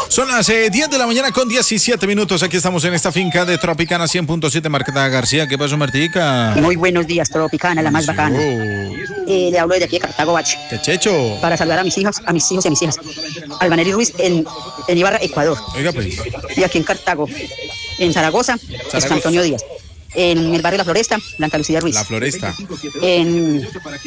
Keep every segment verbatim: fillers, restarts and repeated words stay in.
Son las eh, diez de la mañana con diecisiete minutos. Aquí estamos en esta finca de Tropicana cien punto siete, Marta García. ¿Qué pasó, Martica? Muy buenos días, Tropicana, la más bacana. Eh, le hablo desde aquí de Cartago, Bache. ¿Qué checho? Para saludar a mis hijos, a mis hijos y a mis hijas. Albaneri Ruiz en, en Ibarra, Ecuador. Oiga, pues. Y aquí en Cartago. En Zaragoza, Zaragoza. es Antonio Díaz. En el barrio La Floresta, Blanca Lucía Ruiz. La Floresta. En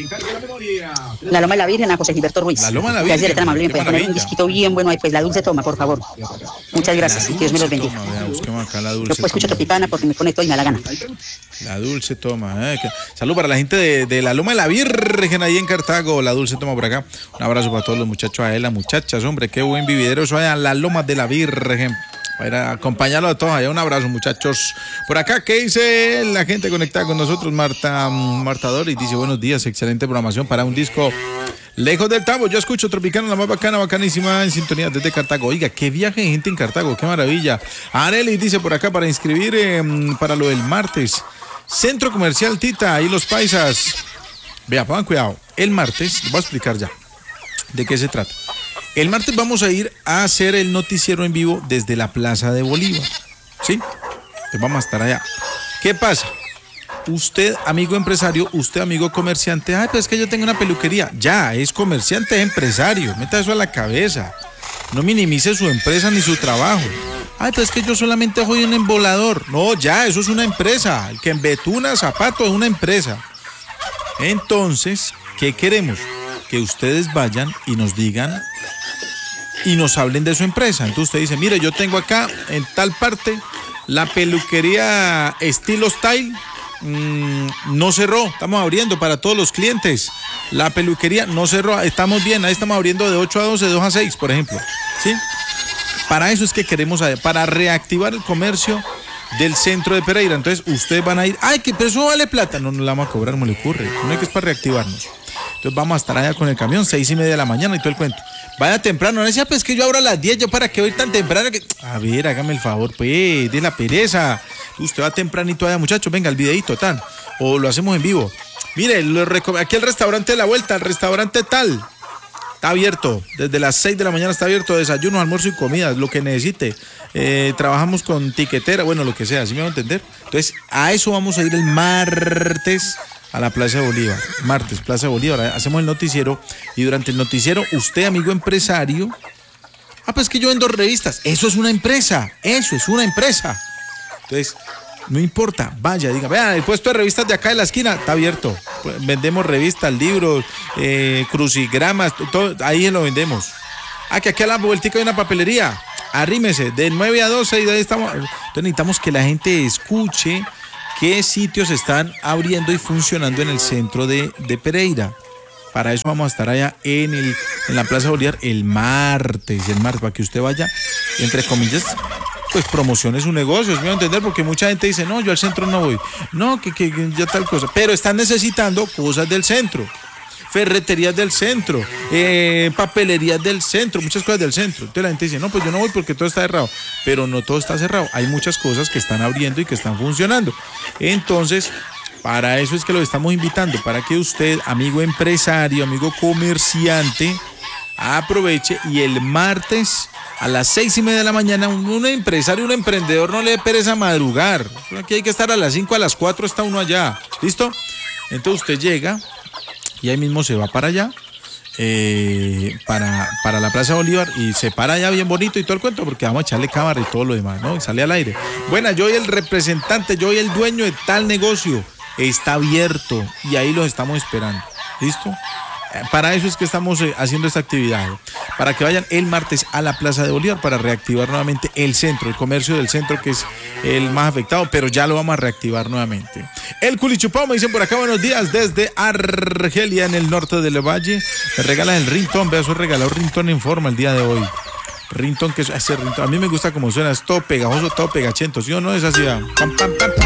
la Loma de la Virgen, a José Gilberto Ruiz. La Loma de la Gracias, Virgen. tan amable. Me Qué puede poner un maravilla. disquito bien bueno ahí, pues la dulce toma, por favor. Muchas gracias y Dios me los bendiga. Toma, vea, busquemos acá la Yo dulce pues escucho toma. Tropicana porque me conecto y me da la gana. La dulce toma. Eh. que- Salud para la gente de, de la Loma de la Virgen ahí en Cartago. La dulce toma por acá. Un abrazo para todos los muchachos, a él, las muchachas. Hombre, qué buen vividero eso allá en la Loma de la Virgen. Para acompañarlo a todos allá. Un abrazo, muchachos. Por acá, ¿qué dice la gente conectada con nosotros? Marta, Marta Doris dice: buenos días, excelente programación para un disco lejos del tambo. Yo escucho Tropicana, la más bacana, bacanísima, en sintonía desde Cartago. Oiga, qué viaje de gente en Cartago, qué maravilla. Arely dice por acá para inscribir eh, para lo del martes. Centro Comercial Tita, ahí los paisas. Vea, pongan cuidado. El martes, les voy a explicar ya de qué se trata. El martes vamos a ir a hacer el noticiero en vivo desde la Plaza de Bolívar. ¿Sí? Entonces vamos a estar allá. ¿Qué pasa? Usted, amigo empresario, usted, amigo comerciante, ay, pues es que yo tengo una peluquería. Ya, es comerciante, es empresario. Meta eso a la cabeza. No minimice su empresa ni su trabajo. Ay, pues es que yo solamente soy un embolador. No, ya, eso es una empresa. El que embetuna zapatos es una empresa. Entonces, ¿qué queremos? Que ustedes vayan y nos digan y nos hablen de su empresa. Entonces usted dice: mire, yo tengo acá en tal parte la peluquería Estilo Style, mmm, no cerró, estamos abriendo para todos los clientes. La peluquería no cerró, estamos bien, ahí estamos abriendo de ocho a doce, de dos a seis, por ejemplo. ¿Sí? Para eso es que queremos, para reactivar el comercio del centro de Pereira. Entonces ustedes van a ir: ay, que pero eso vale plata. No nos la vamos a cobrar, no le ocurre. No es que es para reactivarnos. Entonces vamos a estar allá con el camión, seis y media de la mañana y todo el cuento. Vaya temprano, no decía, pues que yo abro a las diez, yo para qué voy tan temprano. Que... A ver, hágame el favor, pues, de la pereza. Usted va tempranito allá, muchachos, venga, el videíto, tal. O lo hacemos en vivo. Mire, lo recom... aquí el restaurante de la vuelta, el restaurante tal. Está abierto, desde las seis de la mañana está abierto, desayuno, almuerzo y comida, lo que necesite. Eh, trabajamos con tiquetera, bueno, lo que sea, ¿sí me va a entender? Entonces, a eso vamos a ir el martes a la Plaza de Bolívar. Martes, Plaza de Bolívar, hacemos el noticiero y durante el noticiero, usted, amigo empresario, ah, pues que yo vendo revistas, eso es una empresa, eso es una empresa. Entonces, no importa, vaya, diga, vean, el puesto de revistas de acá de la esquina está abierto. Vendemos revistas, libros, eh, crucigramas, todo, ahí lo vendemos. Ah, que aquí a la vueltica hay una papelería. Arrímese, de nueve a doce y de ahí estamos. Entonces necesitamos que la gente escuche qué sitios están abriendo y funcionando en el centro de, de Pereira. Para eso vamos a estar allá en, el, en la Plaza Bolívar el martes, el martes, para que usted vaya, entre comillas, pues promocione su negocio, ¿sí me va a entender? Porque mucha gente dice: no, yo al centro no voy, no, que, que, que ya tal cosa, pero están necesitando cosas del centro, ferreterías del centro, eh, papelerías del centro, muchas cosas del centro. Entonces la gente dice: no, pues yo no voy porque todo está cerrado, pero no todo está cerrado, hay muchas cosas que están abriendo y que están funcionando. Entonces, para eso es que lo estamos invitando, para que usted, amigo empresario, amigo comerciante, aproveche y el martes a las seis y media de la mañana, un, un empresario, un emprendedor no le dé pereza madrugar. Aquí hay que estar a las cinco, a las cuatro está uno allá. ¿Listo? Entonces usted llega y ahí mismo se va para allá, eh, para, para la Plaza Bolívar, y se para allá bien bonito y todo el cuento, porque vamos a echarle cámara y todo lo demás, ¿no? Y sale al aire. Bueno, yo soy el representante, yo soy el dueño de tal negocio. Está abierto y ahí los estamos esperando. ¿Listo? Para eso es que estamos eh, haciendo esta actividad, para que vayan el martes a la Plaza de Bolívar para reactivar nuevamente el centro, el comercio del centro, que es el más afectado, pero ya lo vamos a reactivar nuevamente. El Culichupao me dicen por acá: buenos días desde Argelia, en el norte del Valle. Me regalan el ringtone, vea, eso regalado ringtone en forma el día de hoy. Ringtone, que es ese ringtone, a mí me gusta como suena, es todo pegajoso, todo pegachento, ¿sí o no? Es así, pam, pam, pam, pam.